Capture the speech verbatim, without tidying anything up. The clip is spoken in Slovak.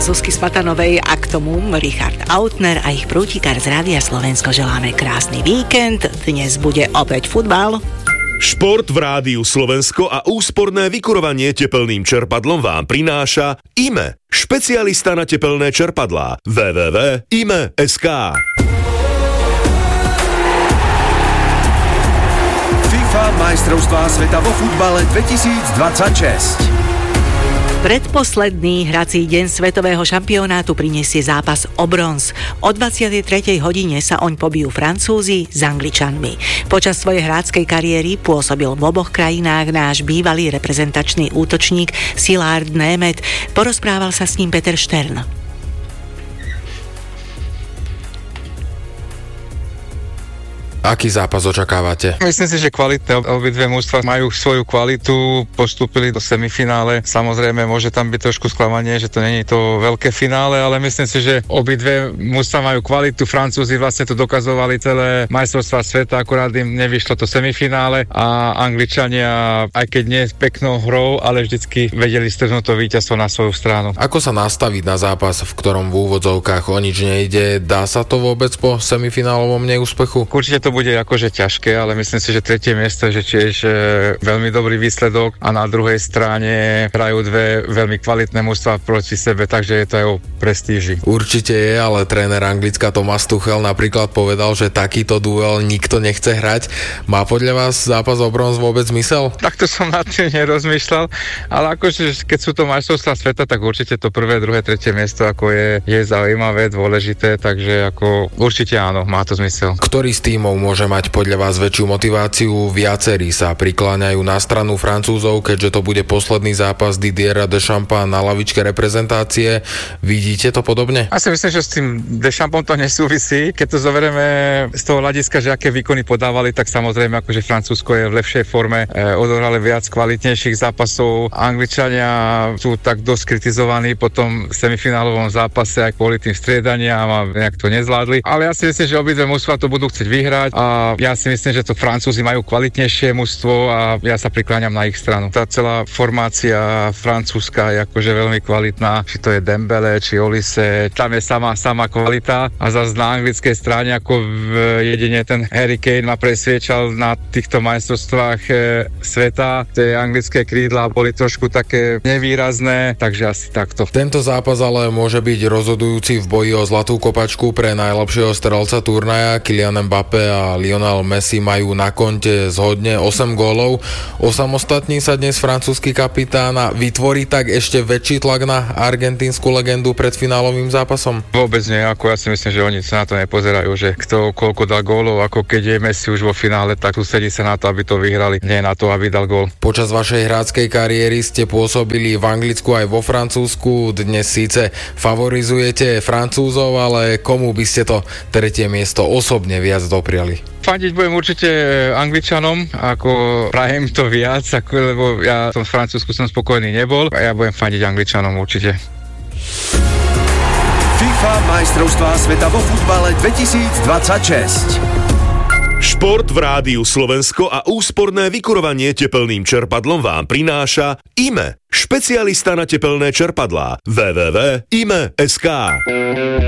Zuzky Smatanovej a k tomu Richard Autner a ich prútikár z Rádia Slovensko želáme krásny víkend. Dnes bude opäť futbal. Šport v Rádiu Slovensko a úsporné vykurovanie tepelným čerpadlom vám prináša í em e, špecialista na tepelné čerpadlá. w w w bodka i m e bodka es ká. FIFA majstrovstvá sveta vo futbale dvetisícdvadsaťšesť. Predposledný hrací deň svetového šampionátu prinesie zápas o bronz. O dvadsiatej tretej hodine sa oň pobijú Francúzi s Angličanmi. Počas svojej hráckej kariéry pôsobil v oboch krajinách náš bývalý reprezentačný útočník Szilárd Németh. Porozprával sa s ním Peter Štern. Aký zápas očakávate? Myslím si, že kvalitné obidve mužstvá majú svoju kvalitu, postúpili do semifinále. Samozrejme, môže tam byť trošku sklamanie, že to nie je to veľké finále, ale myslím si, že obidve mužstvá majú kvalitu. Francúzi vlastne to dokazovali celé majstrovstvá sveta, akurát im nevyšlo to semifinále a Angličania, aj keď nie peknou hrou, ale vždycky vedeli strhnúť to víťazstvo na svoju stranu. Ako sa nastaviť na zápas, v ktorom v úvodzovkách o nič nejde? Dá sa to vôbec po semifinálovom neúspechu? Určite to bude akože ťažké, ale myslím si, že tretie miesto je tiež e, veľmi dobrý výsledok a na druhej strane hrajú dve veľmi kvalitné mužstvá proti sebe, takže je to aj o prestíži. Určite je, ale tréner Anglicka Thomas Tuchel napríklad povedal, že takýto duel nikto nechce hrať. Má podľa vás zápas o bronz vôbec zmysel? Takto som nad tým nerozmýšľal, ale akože keď sú to majstrovstvá sveta, tak určite to prvé, druhé, tretie miesto ako je, je zaujímavé, dôležité, takže ako určite áno, má to zmysel. Ktorý z tímov môže mať podľa vás väčšiu motiváciu? Viacerí sa prikláňajú na stranu Francúzov, keďže to bude posledný zápas Didiera Deschampa na lavičke reprezentácie. Vidíte to podobne? Ja si myslím, že s tým Deschampom to nesúvisí. Keď to zoberieme z toho hľadiska, že aké výkony podávali, tak samozrejme akože Francúzsko je v lepšej forme, e, odohrali viac kvalitnejších zápasov. Angličania sú tak dosť kritizovaní po tom semifinálovom zápase aj kvôli tým striedaniam a nejak to nezvládli. Ale ja si myslím, že obidve mužstvá to budú chcieť vyhrať a ja si myslím, že to Francúzi majú kvalitnejšie mužstvo a ja sa prikláňam na ich stranu. Tá celá formácia francúzska je akože veľmi kvalitná, či to je Dembele, či Olise, tam je sama, sama kvalita a zase na anglickej strane ako jedine ten Harry Kane ma presviečal na týchto majstrovstvách e, sveta. Tie anglické krídla boli trošku také nevýrazné, takže asi takto. Tento zápas ale môže byť rozhodujúci v boji o zlatú kopačku pre najlepšieho strelca turnaja. Kylian Mbappé a Lionel Messi majú na konte zhodne osem gólov. Osamostatní sa dnes francúzsky kapitán a vytvorí tak ešte väčší tlak na argentínsku legendu pred finálovým zápasom? Vôbec nie, ako ja si myslím, že oni sa na to nepozerajú, že kto koľko dá gólov, ako keď je Messi už vo finále, tak sústredí sa na to, aby to vyhrali, nie na to, aby dal gól. Počas vašej hráckej kariéry ste pôsobili v Anglicku aj vo Francúzsku. Dnes síce favorizujete Francúzov, ale komu by ste to tretie miesto osobne viac dopriali? Fandiť budem určite Angličanom, ako prajem to viac, ako, lebo ja v tom Francúzsku som spokojný nebol a ja budem fandiť Angličanom určite. FIFA majstrovstvá sveta vo futbale dvetisícdvadsaťšesť. Šport v Rádiu Slovensko a úsporné vykurovanie tepelným čerpadlom vám prináša í em e, špecialista na tepelné čerpadlá. w w w bodka i m e bodka es ká.